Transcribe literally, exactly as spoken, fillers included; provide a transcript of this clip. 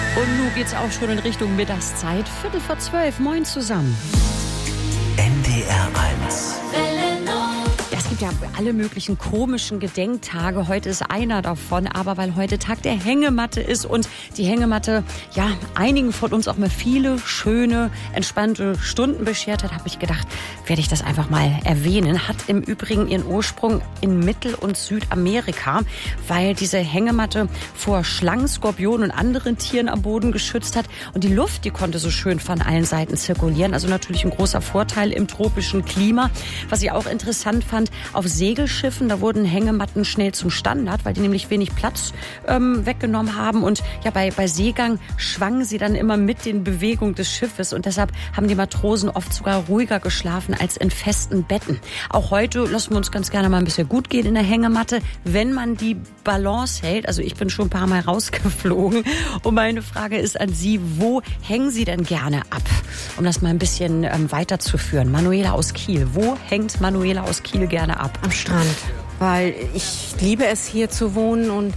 Und nun geht's auch schon in Richtung Mittagszeit. Viertel vor zwölf. Moin zusammen. N D R eins. Ja, es gibt ja alle möglichen komischen Gedenktage. Heute ist einer davon, aber weil heute Tag der Hängematte ist und die Hängematte, ja, einigen von uns auch mal viele schöne, entspannte Stunden beschert hat, habe ich gedacht, werde ich das einfach mal erwähnen. Hat im Übrigen ihren Ursprung in Mittel- und Südamerika, weil diese Hängematte vor Schlangen, Skorpionen und anderen Tieren am Boden geschützt hat. Und die Luft, die konnte so schön von allen Seiten zirkulieren. Also natürlich ein großer Vorteil im tropischen Klima. Was ich auch interessant fand, auf Segelschiffen, da wurden Hängematten schnell zum Standard, weil die nämlich wenig Platz ähm, weggenommen haben. Und ja, bei, bei Seegang schwangen sie dann immer mit den Bewegungen des Schiffes. Und deshalb haben die Matrosen oft sogar ruhiger geschlafen als in festen Betten. Auch heute lassen wir uns ganz gerne mal ein bisschen gut gehen in der Hängematte, wenn man die Balance hält. Also ich bin schon ein paar Mal rausgeflogen. Und meine Frage ist an Sie, wo hängen Sie denn gerne ab? Um das mal ein bisschen ähm, weiterzuführen. Manuela aus Kiel. Wo hängt Manuela aus Kiel gerne ab? Am Strand, weil ich liebe es, hier zu wohnen und